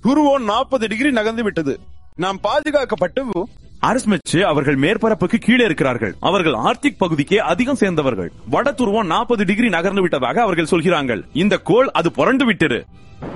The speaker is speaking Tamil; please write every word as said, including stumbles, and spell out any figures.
துருவம் நாற்பது டிகிரி நகர்ந்து விட்டது. நாம் பாதுகாக்கப்பட்டு அரஸ்மெச்சு அவர்கள் மேற்பரப்புக்கு கீழே இருக்கிறார்கள். அவர்கள் ஆர்க்டிக் பகுதிக்கே அதிகம் சேர்ந்தவர்கள். வட துருவம் நாற்பது டிகிரி நகர்ந்து விட்டதாக அவர்கள் சொல்கிறார்கள். இந்த கோள் அது புரண்டு விட்டது.